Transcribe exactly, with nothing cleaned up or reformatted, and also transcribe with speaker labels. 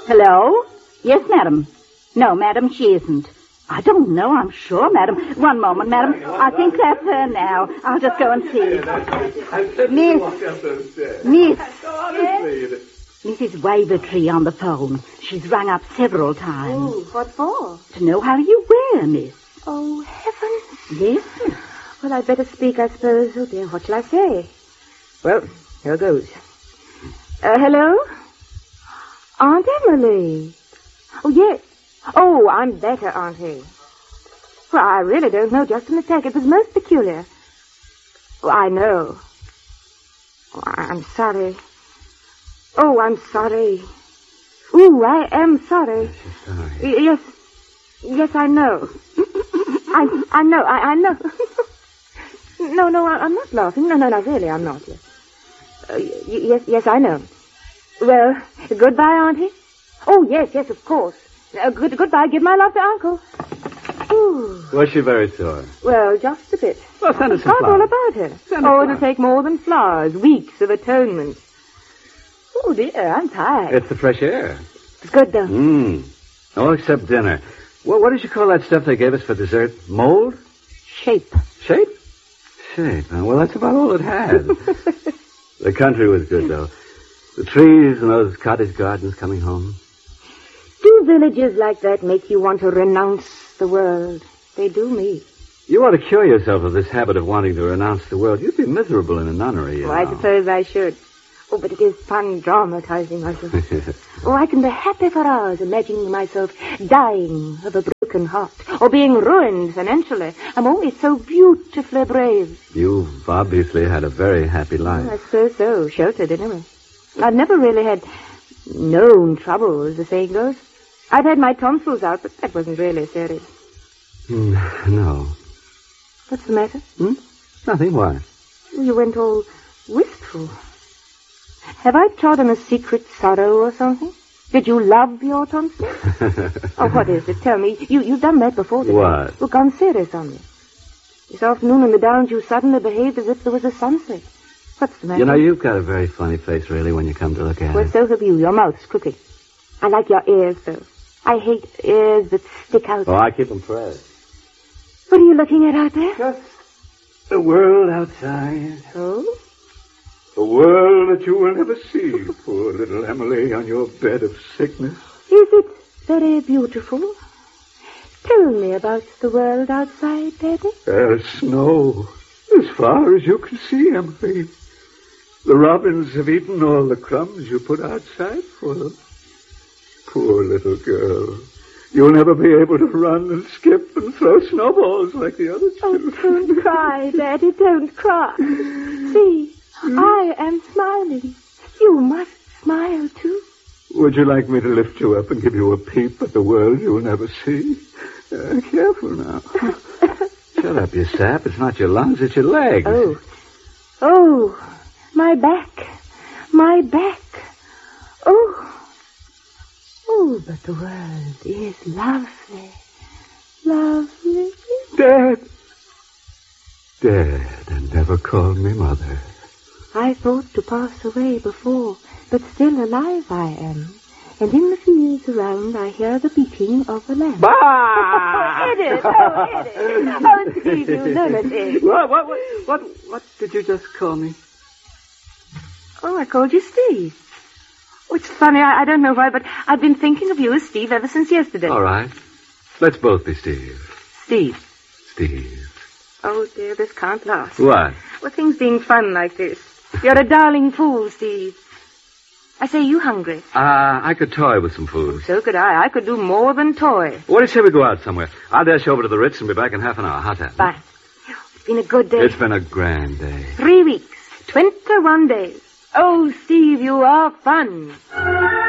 Speaker 1: Hello? Yes, madam. No, madam, she isn't. I don't know, I'm sure, madam. One moment, madam. I think that's her now. I'll just go and see. Miss. Miss. Yes? Missus Wavertree on the phone. She's rung up several times.
Speaker 2: Oh, what for?
Speaker 1: To know how you were, miss.
Speaker 2: Oh, heavens.
Speaker 1: Yes?
Speaker 2: Well, I'd better speak, I suppose. Oh, dear, what shall I say? Well, here goes. Uh, hello? Aunt Emily. Oh, yes. Oh, I'm better, Auntie. Well, I really don't know just a mistake. It was most peculiar. Oh, I know. Oh, I'm sorry. Oh, I'm sorry. Ooh, I am sorry.
Speaker 3: Sorry.
Speaker 2: Y- yes. Yes, I know. I I know. I, I know. no, no, I, I'm not laughing. No, no, no, really, I'm not. Yes, uh, y- yes, yes, I know. Well, goodbye, Auntie. Oh, yes, yes, of course. Uh, good, goodbye. Give my love to Uncle. Ooh.
Speaker 3: Was she very sore?
Speaker 2: Well, just a bit.
Speaker 3: Well, send us some
Speaker 2: How's all
Speaker 3: flowers.
Speaker 2: about her?
Speaker 3: Send her
Speaker 2: Oh,
Speaker 3: flowers.
Speaker 2: it'll take more than flowers. Weeks of atonement. Oh, dear, I'm tired.
Speaker 3: It's the fresh air.
Speaker 2: It's good, though.
Speaker 3: Mmm. Oh, except dinner. Well, what did you call that stuff they gave us for dessert? Mold?
Speaker 2: Shape.
Speaker 3: Shape? Shape. Uh, Well, that's about all it had. The country was good, though. The trees and those cottage gardens coming home.
Speaker 2: Do villages like that make you want to renounce the world? They do me.
Speaker 3: You ought to cure yourself of this habit of wanting to renounce the world. You'd be miserable in a nunnery, you
Speaker 2: Oh, I
Speaker 3: know.
Speaker 2: suppose I should. Oh, but it is fun dramatizing myself. Oh, I can be happy for hours imagining myself dying of a broken heart or being ruined financially. I'm always so beautifully brave.
Speaker 3: You've obviously had a very happy life.
Speaker 2: I suppose so. Sheltered, anyway. I've never really had known trouble, as the saying goes. I've had my tonsils out, but that wasn't really serious.
Speaker 3: Mm, no.
Speaker 2: What's the matter?
Speaker 3: Hmm? Nothing. Why?
Speaker 2: You went all wistful. Have I trodden a secret sorrow or something? Did you love your tonsils? Oh, what is it? Tell me. You, you've done that before, didn't
Speaker 3: What?
Speaker 2: you? Look, gone serious on me. This afternoon in the Downs, you suddenly behaved as if there was a sunset. What's the matter?
Speaker 3: You know, you've got a very funny face, really, when you come to look at
Speaker 2: Well,
Speaker 3: it.
Speaker 2: so have you. Your mouth's crooked. I like your ears, though. I hate ears that stick out.
Speaker 3: Oh, I keep them pressed.
Speaker 2: What are you looking at out there?
Speaker 3: Just the world outside.
Speaker 2: Oh?
Speaker 3: A world that you will never see, poor little Emily, on your bed of sickness.
Speaker 2: Is it very beautiful? Tell me about the world outside, Daddy.
Speaker 3: There's snow as far as you can see, Emily. The robins have eaten all the crumbs you put outside for them. Poor little girl. You'll never be able to run and skip and throw snowballs like the others
Speaker 2: Oh,
Speaker 3: do.
Speaker 2: don't cry, Daddy, don't cry. See, I am smiling. You must smile, too.
Speaker 3: Would you like me to lift you up and give you a peep at the world you'll never see? Uh, careful now. Shut up, you sap. It's not your lungs, it's your legs.
Speaker 2: Oh. Oh, my back. My back. Oh. Oh, but the world is lovely. Lovely.
Speaker 3: Dad. Dad, and never called me mother.
Speaker 2: I thought to pass away before, but still alive I am. And in the fields around I hear the beating of a lamb.
Speaker 3: Bah!
Speaker 2: Oh, Edith! Oh, Edith! Oh, Steve, you lunatic.
Speaker 3: What, what, what, what, what did you just call me?
Speaker 2: Oh, I called you Steve. Oh, it's funny, I, I don't know why, but I've been thinking of you as Steve ever since yesterday.
Speaker 3: All right. Let's both be Steve.
Speaker 2: Steve.
Speaker 3: Steve.
Speaker 2: Oh, dear, this can't last.
Speaker 3: What?
Speaker 2: Well, things being fun like this. You're a darling fool, Steve. I say, you hungry?
Speaker 3: Uh, I could toy with some food.
Speaker 2: So could I. I could do more than toy.
Speaker 3: What do you say we go out somewhere? I'll dash over to the Ritz and be back in half an hour. How's that?
Speaker 2: Fine. It's been a good day.
Speaker 3: It's been a grand day.
Speaker 2: Three weeks. Twenty-one days. Oh, Steve, you are fun.